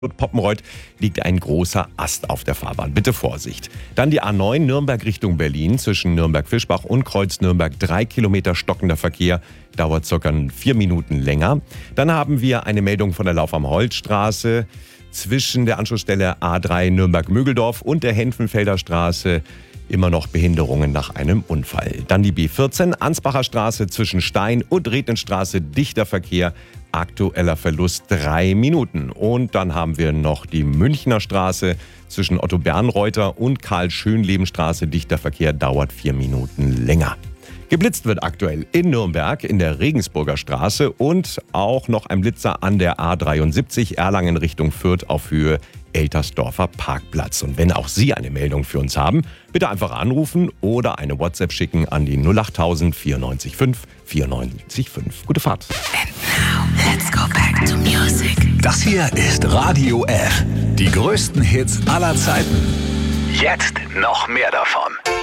Poppenreuth liegt ein großer Ast auf der Fahrbahn. Bitte Vorsicht. Dann die A9 Nürnberg Richtung Berlin zwischen Nürnberg-Fischbach und Kreuz Nürnberg. 3 Kilometer stockender Verkehr, dauert ca. 4 Minuten länger. Dann haben wir eine Meldung von der Lauf am Holzstraße zwischen der Anschlussstelle A3 Nürnberg-Mögeldorf und der Henfenfelder Straße. Immer noch Behinderungen nach einem Unfall. Dann die B14 Ansbacher Straße zwischen Stein und Rednenstraße. Dichter Verkehr, aktueller Verlust 3 Minuten. Und dann haben wir noch die Münchner Straße zwischen Otto Bernreuther und Karl-Schönleben-Straße. Dichter Verkehr, dauert 4 Minuten länger. Geblitzt wird aktuell in Nürnberg in der Regensburger Straße und auch noch ein Blitzer an der A73 Erlangen Richtung Fürth auf Höhe Eltersdorfer Parkplatz. Und wenn auch Sie eine Meldung für uns haben, bitte einfach anrufen oder eine WhatsApp schicken an die 08000 94 5 94 5. Gute Fahrt. And now, let's go back to music. Das hier ist Radio F. Die größten Hits aller Zeiten. Jetzt noch mehr davon.